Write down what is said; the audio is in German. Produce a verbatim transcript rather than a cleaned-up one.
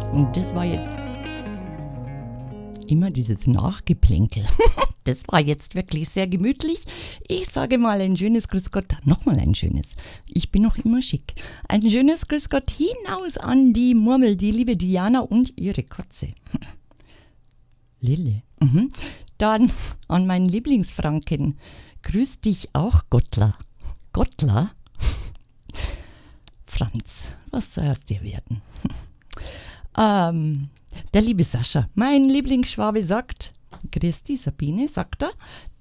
Und das war jetzt immer dieses Nachgeplänkel. Das war jetzt wirklich sehr gemütlich. Ich sage mal ein schönes Grüß Gott, nochmal ein schönes. Ich bin noch immer schick. Ein schönes Grüß Gott hinaus an die Murmel, die liebe Diana und ihre Katze. Lille. Mhm. Dann an meinen Lieblingsfranken. Grüß dich auch, Gottler. Gottler? Franz, was soll aus dir werden? ähm, der liebe Sascha, mein Lieblingsschwabe, sagt, grüß dich Sabine, sagt er,